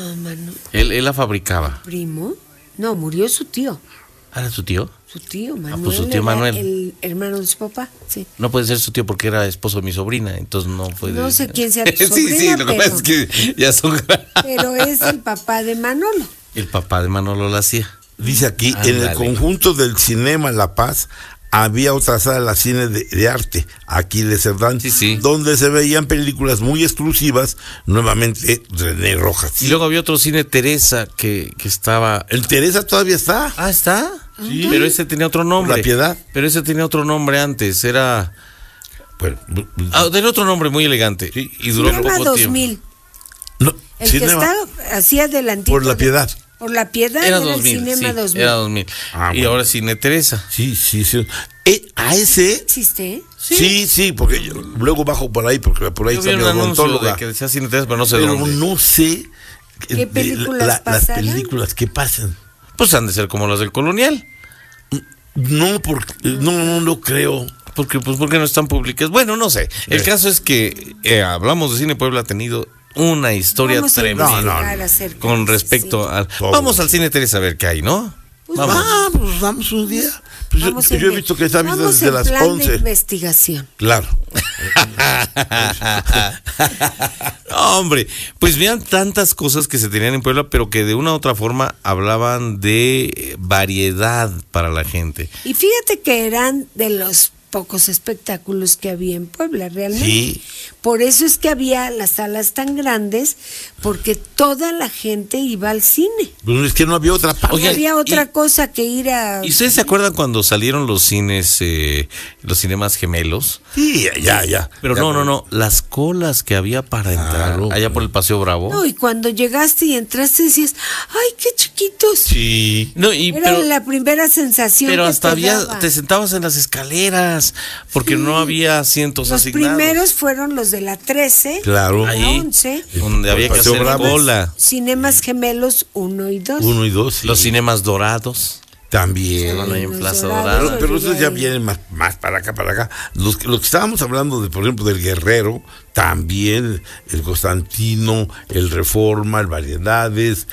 No, mano. Él la fabricaba. ¿Primo? No, murió su tío. ¿Era su tío? Su tío Manuel. Pues su tío era Manuel. el hermano de su papá, sí. No puede ser su tío porque era esposo de mi sobrina, entonces no puede. No sé quién sea tu Sí, sobrina, lo que pasa es que ya son. pero es el papá de Manolo. El papá de Manolo la hacía. Dice aquí, en el conjunto del Cinema La Paz había otra sala, la Cine de Arte, Aquiles Cerdán, donde se veían películas muy exclusivas, nuevamente René Rojas. Y luego había otro cine Teresa que estaba. ¿El Teresa todavía está? Ah, ¿está? Sí. Pero ese tenía otro nombre. La Piedad. Pero ese tenía otro nombre antes, era. Bueno, tenía otro nombre muy elegante. Sí. Y duró Cinema poco 2000. tiempo. No, El que está así adelantito. Por La Piedad. Por La Piedad Era el 2000, Cinema sí, 2000. era 2000. Ah, y bueno. ahora Cine Teresa. Sí. A ese... ¿Existe? Sí, porque yo luego bajo por ahí, porque por ahí Yo está vi mi un anuncio odontóloga. de que decía Cine Teresa, pero no sé Pero dónde. no sé ¿Qué películas las pasarán? películas que pasan. Pues han de ser como las del Colonial. No, porque no creo. Porque no están públicas. Bueno, no sé. El caso es que hablamos de Cine Puebla, ha tenido una historia Vamos a tremenda investigar acerca con de respecto sí. al. Todo. Vamos al Cine Teresa a ver qué hay, ¿no? Pues Pues vamos un día. Pues vamos yo he visto que está abierta desde las plan 11. de investigación. Claro. Hombre, pues vean tantas cosas que se tenían en Puebla, pero que de una u otra forma hablaban de variedad para la gente. Y fíjate que eran de los pocos espectáculos que había en Puebla, realmente. Sí. Por eso es que había las salas tan grandes, porque toda la gente iba al cine. Pues es que no había otra parte. No Oigan, había otra cosa que ir a... ¿Y ustedes se acuerdan cuando salieron los cines, los cinemas gemelos? Sí, ya. Pero Ya, no, las colas que había para entrar Claro. allá por el Paseo Bravo. No, y cuando llegaste y entraste decías, ¡ay, qué chiquitos! Sí. No, Era la primera sensación pero que hasta te daba. te sentabas en las escaleras, porque no había asientos Los asignados. primeros fueron los de la 13, Claro. la Ahí, 11, donde había que Paseo hacer Bravo. cola. Cinemas Gemelos 1 y 2. 1 y 2. Sí. Los cinemas dorados. También. Estaban ahí en Los Plaza Dorados. Dorada. Pero llegué esos ya ahí. vienen más para acá. Los que estábamos hablando de, por ejemplo, del Guerrero, también el Constantino, el Reforma, el Variedades,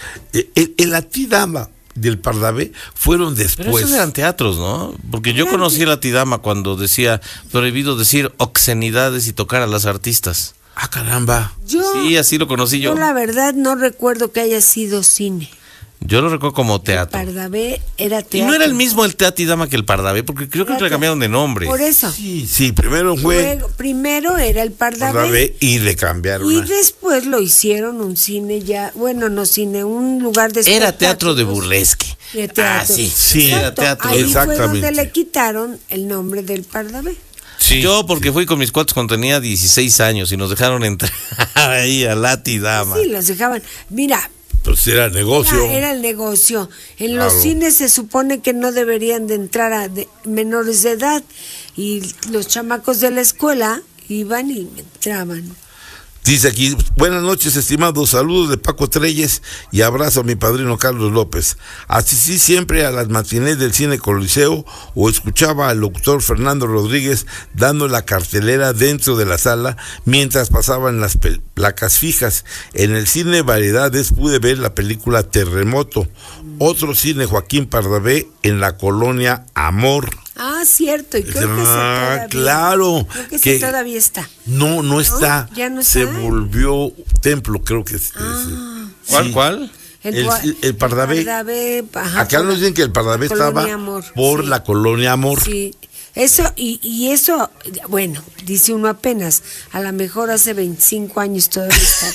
el Atidama del Pardavé fueron Pero después. esos eran teatros, ¿no? Porque yo conocí a la Tidama cuando decía prohibido decir obscenidades y tocar a las artistas. Ah, caramba. Sí, así lo conocí yo. Yo la verdad no recuerdo que haya sido cine. Yo lo recuerdo como teatro. Pardavé era Y teatro. no era el mismo el Teatidama que el Pardavé, porque creo que le cambiaron de nombre. Por eso. Sí, primero fue Primero era el Pardavé. Pardavé y le cambiaron. Y después lo hicieron un cine ya, bueno, no cine, un lugar de Era espectáculos. teatro de burlesque. De teatro. Sí, era Exacto. teatro. Ahí fue donde Exactamente. le quitaron el nombre del Pardavé. Sí. Yo porque fui con mis cuates cuando tenía 16 años y nos dejaron entrar ahí a la Tidama. Sí, los dejaban. Mira, Pues era negocio. era el negocio. En Claro. los cines se supone que no deberían de entrar menores de edad y los chamacos de la escuela iban y entraban. Dice aquí, buenas noches, estimados, saludos de Paco Treyes y abrazo a mi padrino Carlos López. Asistí siempre a las matinés del Cine Coliseo o escuchaba al doctor Fernando Rodríguez dando la cartelera dentro de la sala mientras pasaban las placas fijas. En el Cine Variedades pude ver la película Terremoto. Otro cine Joaquín Pardavé en la colonia Amor. Ah, cierto, y creo que ese todavía. Claro. Creo que ese todavía está. No está. ¿Ya no Se está? volvió templo, creo que es. ¿Cuál? El Pardavé. Ajá, Acá nos dicen que el Pardavé Colonia estaba Amor, por sí. la colonia Amor. Sí, eso, y eso, bueno, dice uno apenas, a lo mejor hace 25 años todavía estaba.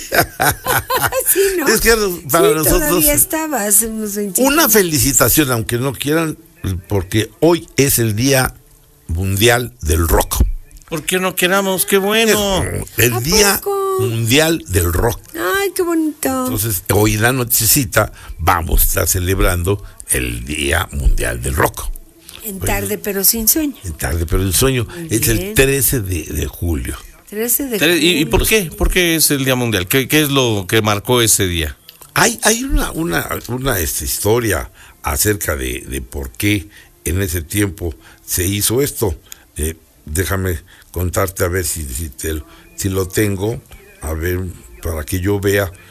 Sí, ¿no? Es que para sí, nosotros todavía estaba hace unos 25 una años. felicitación, aunque no quieran, porque hoy es el Día Mundial del Rock. ¿Por qué no queramos? ¡Qué bueno! El ¿A Día poco? Mundial del Rock. Ay, qué bonito. Entonces, hoy en la nochecita vamos a estar celebrando el Día Mundial del Rock. En tarde, pero sin sueño. En tarde, pero el sueño Muy es el bien. 13 de julio. 13 de julio. ¿Y por qué? ¿Por qué es el Día Mundial? ¿Qué es lo que marcó ese día? Hay una historia acerca de por qué en ese tiempo se hizo esto. Déjame contarte a ver si lo tengo, a ver, para que yo vea